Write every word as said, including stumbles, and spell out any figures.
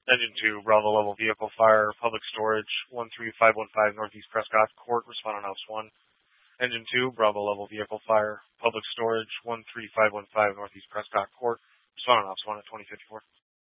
Engine two, Bravo level vehicle fire, public storage, one three five one five Northeast Prescott Court, respond on House one. Engine two, Bravo level vehicle fire, public storage, one three five one five Northeast Prescott Court, respond on House one at twenty fifty-four.